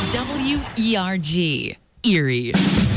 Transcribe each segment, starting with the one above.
WERG, Erie.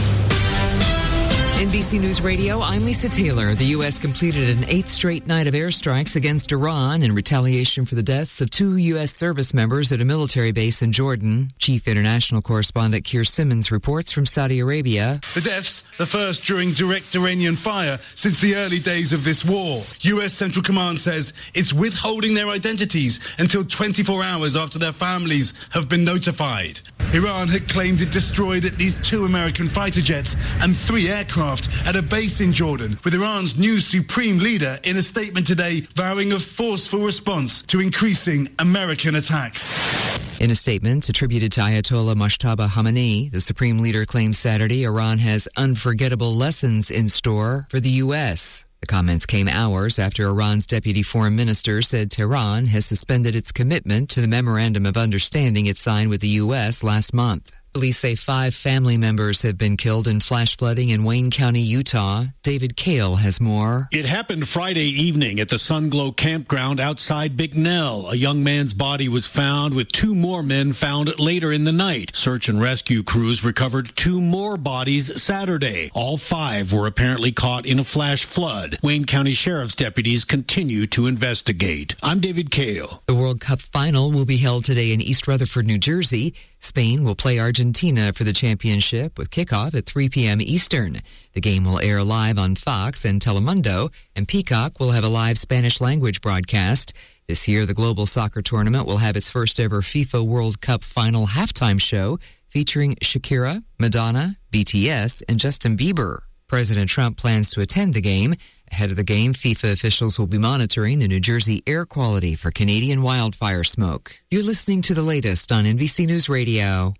NBC News Radio, I'm Lisa Taylor. The U.S. completed an 8th straight night of airstrikes against Iran in retaliation for the deaths of 2 U.S. service members at a military base in Jordan. Chief international correspondent Keir Simmons reports from Saudi Arabia. The deaths, the first during direct Iranian fire since the early days of this war. U.S. Central Command says it's withholding their identities until 24 hours after their families have been notified. Iran had claimed it destroyed at least 2 American fighter jets and 3 aircraft at a base in Jordan, with Iran's new supreme leader in a statement today vowing a forceful response to increasing American attacks. In a statement attributed to Ayatollah Mojtaba Khamenei, the supreme leader claimed Saturday Iran has unforgettable lessons in store for the U.S. The comments came hours after Iran's deputy foreign minister said Tehran has suspended its commitment to the memorandum of understanding it signed with the U.S. last month. Police say 5 family members have been killed in flash flooding in Wayne County, Utah. David Kale has more. It happened Friday evening at the Sunglow campground outside Bicknell. A young man's body was found, with 2 more men found later in the night. Search and rescue crews recovered 2 more bodies Saturday. All 5 were apparently caught in a flash flood. Wayne County Sheriff's deputies continue to investigate. I'm David Kale. The World Cup final will be held today in East Rutherford, New Jersey. Spain will play Argentina for the championship with kickoff at 3 p.m. Eastern. The game will air live on Fox and Telemundo, and Peacock will have a live Spanish language broadcast. This year, the global soccer tournament will have its first ever FIFA World Cup final halftime show featuring Shakira, Madonna, BTS, and Justin Bieber. President Trump plans to attend the game. Ahead of the game, FIFA officials will be monitoring the New Jersey air quality for Canadian wildfire smoke. You're listening to the latest on NBC News Radio.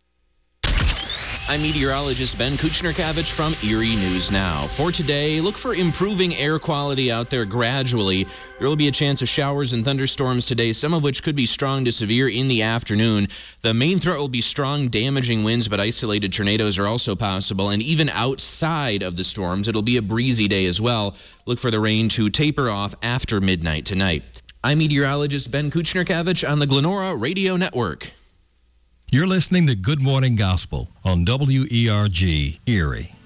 I'm meteorologist Ben Kuchner-Kavich from Erie News Now. For today, look for improving air quality out there gradually. There will be a chance of showers and thunderstorms today, some of which could be strong to severe in the afternoon. The main threat will be strong, damaging winds, but isolated tornadoes are also possible. And even outside of the storms, it'll be a breezy day as well. Look for the rain to taper off after midnight tonight. I'm meteorologist Ben Kuchner-Kavich on the Glenora Radio Network. You're listening to Good Morning Gospel on WERG Erie.